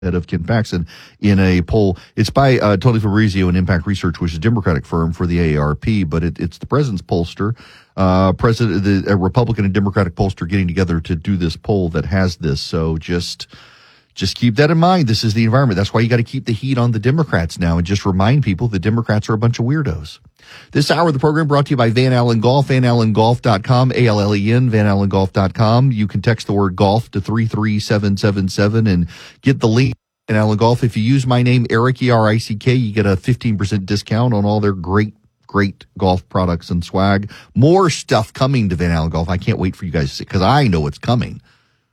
of Ken Paxton in a poll. It's by Tony Fabrizio and Impact Research, which is a Democratic firm for the AARP, but it's the president's pollster, a Republican and Democratic pollster getting together to do this poll that has this. So just keep that in mind. This is the environment. That's why you got to keep the heat on the Democrats now and just remind people the Democrats are a bunch of weirdos. This hour of the program brought to you by Van Allen Golf, VanAllenGolf.com, ALLEN, VanAllenGolf.com. You can text the word golf to 33777 and get the link. Van Allen Golf. If you use my name, Eric, E-R-I-C-K, you get a 15% discount on all their great golf products and swag. More stuff coming to Van Allen Golf. I can't wait for you guys to see, because I know it's coming.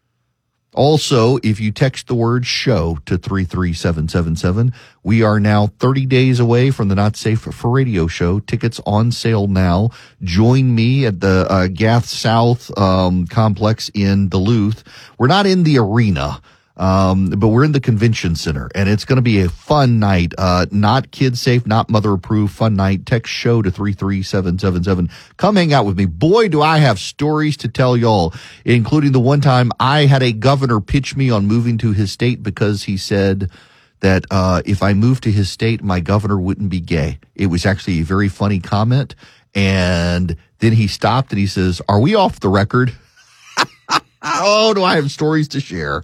Also, if you text the word show to 33777, we are now 30 days away from the Not Safe for Radio show. Tickets on sale now. Join me at the Gath South complex in Duluth. We're not in the arena, but we're in the convention center, and it's going to be a fun night. Not kid safe, not mother approved, fun night. Text show to 33777. Come hang out with me. Boy, do I have stories to tell y'all, including the one time I had a governor pitch me on moving to his state because he said that if I moved to his state, my governor wouldn't be gay. It was actually a very funny comment. And then he stopped and he says, "Are we off the record?" Oh, do I have stories to share?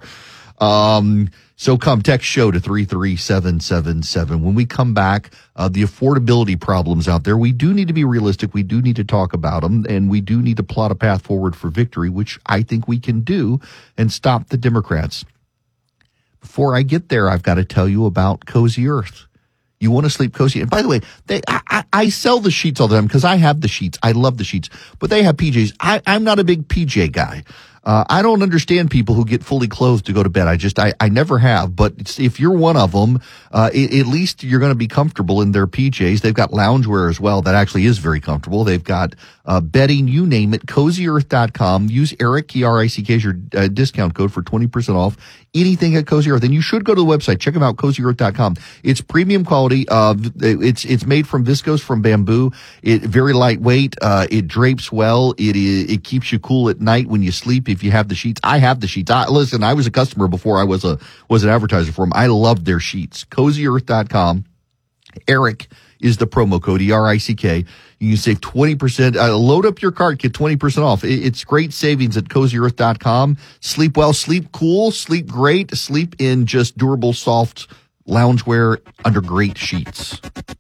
So come text show to 33777. When we come back, the affordability problems out there, we do need to be realistic. We do need to talk about them, and we do need to plot a path forward for victory, which I think we can do, and stop the Democrats. Before I get there, I've got to tell you about Cozy Earth. You want to sleep cozy. And by the way, I sell the sheets all the time because I have the sheets. I love the sheets, but they have PJs. I'm not a big PJ guy. I don't understand people who get fully clothed to go to bed. I never have, but if you're one of them, at least you're going to be comfortable in their PJs. They've got loungewear as well. That actually is very comfortable. They've got, bedding, you name it, CozyEarth.com. Use Eric, E-R-I-C-K, as your discount code for 20% off anything at Cozy Earth. And you should go to the website. Check them out, CozyEarth.com. It's premium quality. It's made from viscose, from bamboo. Very lightweight. It drapes well. It keeps you cool at night when you sleep. If you have the sheets, I have the sheets. Listen, I was a customer before I was an advertiser for them. I loved their sheets. CozyEarth.com. Eric is the promo code, E-R-I-C-K. You can save 20%. Load up your cart, get 20% off. It's great savings at CozyEarth.com. Sleep well, sleep cool, sleep great, sleep in just durable, soft loungewear under great sheets.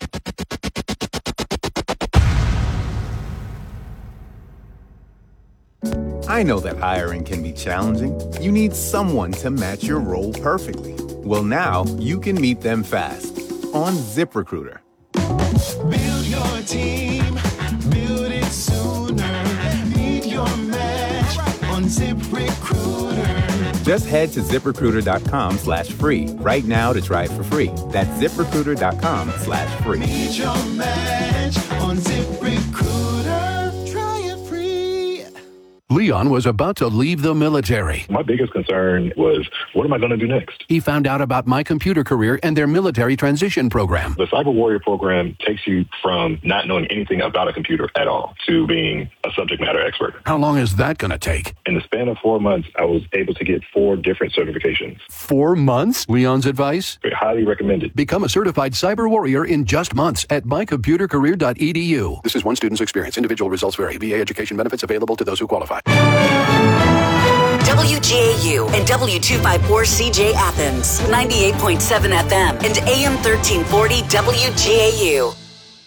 I know that hiring can be challenging. You need someone to match your role perfectly. Well, now you can meet them fast on ZipRecruiter. Build your team, build it sooner. Meet your match on ZipRecruiter. Just head to ZipRecruiter.com/free right now to try it for free. That's ZipRecruiter.com/free. Meet your match on ZipRecruiter. Try it free. Leon was about to leave the military. My biggest concern was, what am I going to do next? He found out about My Computer Career and their military transition program. The Cyber Warrior program takes you from not knowing anything about a computer at all to being a subject matter expert. How long is that going to take? In the span of 4 months, I was able to get 4 different certifications. 4 months? Leon's advice? Highly recommended. Become a certified cyber warrior in just months at mycomputercareer.edu. This is one student's experience. Individual results vary. VA education benefits available to those who qualify. WGAU and W254CJ Athens, 98.7 FM and AM 1340 WGAU.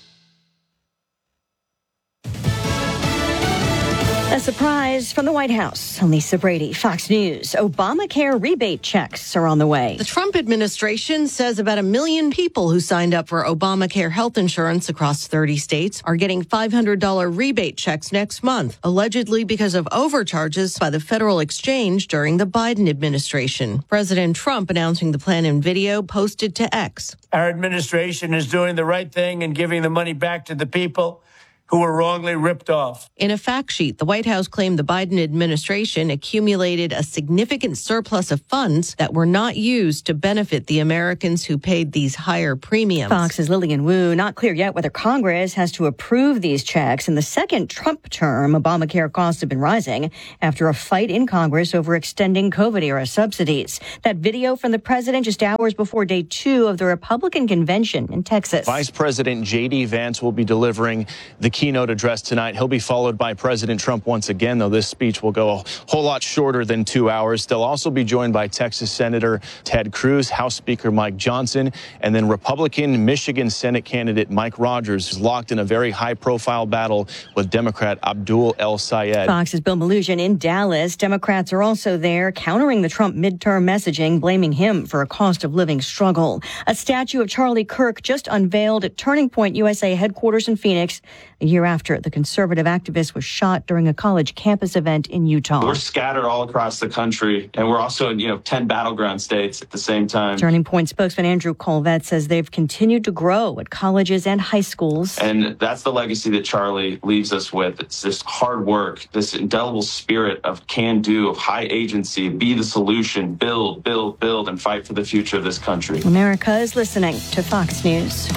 A surprise from the White House. Lisa Brady, Fox News. Obamacare rebate checks are on the way. The Trump administration says about 1 million people who signed up for Obamacare health insurance across 30 states are getting $500 rebate checks next month, allegedly because of overcharges by the Federal Exchange during the Biden administration. President Trump announcing the plan in video posted to X. Our administration is doing the right thing and giving the money back to the people. who were wrongly ripped off. In a fact sheet, the White House claimed the Biden administration accumulated a significant surplus of funds that were not used to benefit the Americans who paid these higher premiums. Fox's Lillian Wu. Not clear yet whether Congress has to approve these checks. In the second Trump term, Obamacare costs have been rising after a fight in Congress over extending COVID-era subsidies. That video from the president just hours before day 2 of the Republican convention in Texas. Vice President J.D. Vance will be delivering the keynote address tonight. He'll be followed by President Trump once again, though this speech will go a whole lot shorter than 2 hours. They'll also be joined by Texas Senator Ted Cruz, House Speaker Mike Johnson, and then Republican Michigan Senate candidate Mike Rogers, who's locked in a very high-profile battle with Democrat Abdul El Sayed. Fox's Bill Malugin in Dallas. Democrats are also there countering the Trump midterm messaging, blaming him for a cost of living struggle. A statue of Charlie Kirk just unveiled at Turning Point USA headquarters in Phoenix, a year after the conservative activist was shot during a college campus event in Utah. We're scattered all across the country, and we're also in 10 battleground states at the same time. Turning Point spokesman Andrew Colvett says they've continued to grow at colleges and high schools. And that's the legacy that Charlie leaves us with. It's this hard work, this indelible spirit of can-do, of high agency, be the solution, build, build, build, and fight for the future of this country. America is listening to Fox News.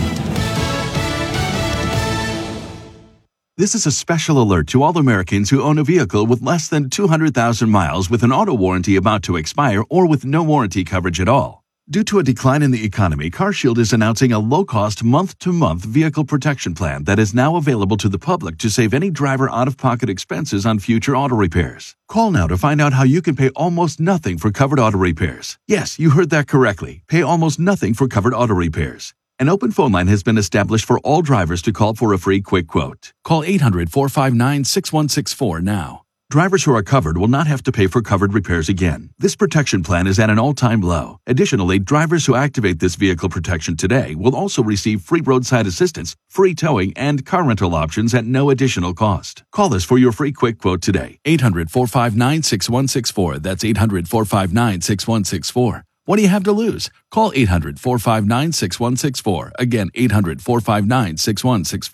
This is a special alert to all Americans who own a vehicle with less than 200,000 miles with an auto warranty about to expire or with no warranty coverage at all. Due to a decline in the economy, CarShield is announcing a low-cost month-to-month vehicle protection plan that is now available to the public to save any driver out-of-pocket expenses on future auto repairs. Call now to find out how you can pay almost nothing for covered auto repairs. Yes, you heard that correctly. Pay almost nothing for covered auto repairs. An open phone line has been established for all drivers to call for a free quick quote. Call 800-459-6164 now. Drivers who are covered will not have to pay for covered repairs again. This protection plan is at an all-time low. Additionally, drivers who activate this vehicle protection today will also receive free roadside assistance, free towing, and car rental options at no additional cost. Call us for your free quick quote today. 800-459-6164. That's 800-459-6164. What do you have to lose? Call 800-459-6164. Again, 800-459-6164.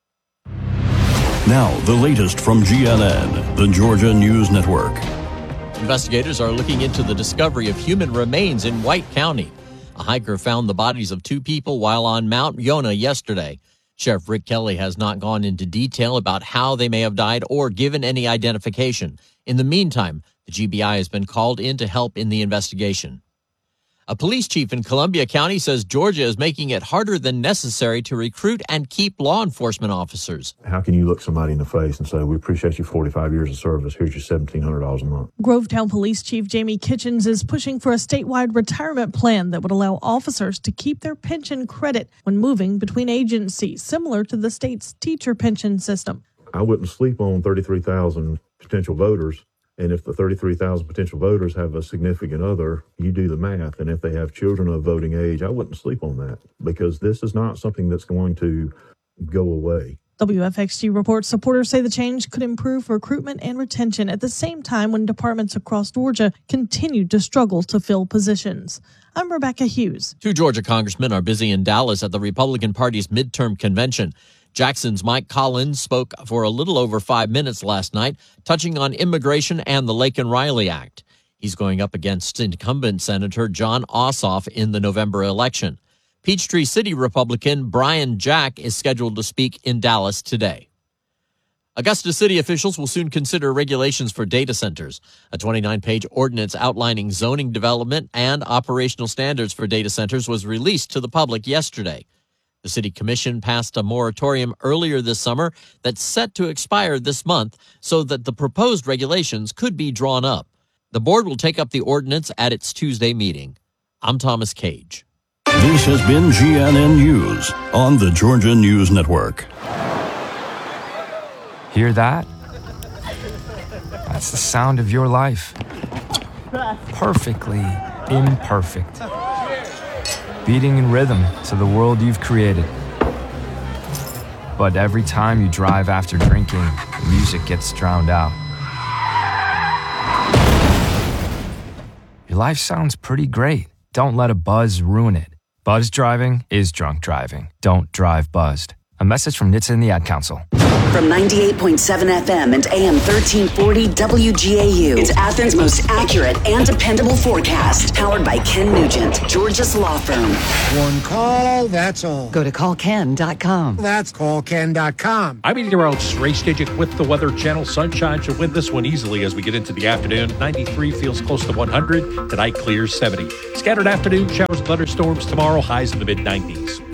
Now, the latest from GNN, the Georgia News Network. Investigators are looking into the discovery of human remains in White County. A hiker found the bodies of 2 people while on Mount Yonah yesterday. Sheriff Rick Kelly has not gone into detail about how they may have died or given any identification. In the meantime, the GBI has been called in to help in the investigation. A police chief in Columbia County says Georgia is making it harder than necessary to recruit and keep law enforcement officers. How can you look somebody in the face and say, we appreciate you 45 years of service, here's your $1,700 a month? Grovetown Police Chief Jamie Kitchens is pushing for a statewide retirement plan that would allow officers to keep their pension credit when moving between agencies, similar to the state's teacher pension system. I wouldn't sleep on 33,000 potential voters. And if the 33,000 potential voters have a significant other, you do the math. And if they have children of voting age, I wouldn't sleep on that because this is not something that's going to go away. WFXG reports supporters say the change could improve recruitment and retention at the same time when departments across Georgia continue to struggle to fill positions. I'm Rebecca Hughes. 2 Georgia congressmen are busy in Dallas at the Republican Party's midterm convention. Jackson's Mike Collins spoke for a little over 5 minutes last night, touching on immigration and the Laken Riley Act. He's going up against incumbent Senator Jon Ossoff in the November election. Peachtree City Republican Brian Jack is scheduled to speak in Dallas today. Augusta City officials will soon consider regulations for data centers. A 29-page ordinance outlining zoning development and operational standards for data centers was released to the public yesterday. The City Commission passed a moratorium earlier this summer that's set to expire this month so that the proposed regulations could be drawn up. The board will take up the ordinance at its Tuesday meeting. I'm Thomas Cage. This has been GNN News on the Georgia News Network. Hear that? That's the sound of your life. Perfectly imperfect. Beating in rhythm to the world you've created. But every time you drive after drinking, the music gets drowned out. Your life sounds pretty great. Don't let a buzz ruin it. Buzz driving is drunk driving. Don't drive buzzed. A message from NHTSA and the Ad Council. From 98.7 FM and AM 1340 WGAU, it's Athens' most accurate and dependable forecast. Powered by Ken Nugent, Georgia's law firm. One call, that's all. Go to callken.com. That's callken.com. I'm meteorologist Ray Stidgick with the Weather Channel. Sunshine should win this one easily as we get into the afternoon. 93 feels close to 100. Tonight clears 70. Scattered afternoon showers and thunderstorms tomorrow. Highs in the mid-90s.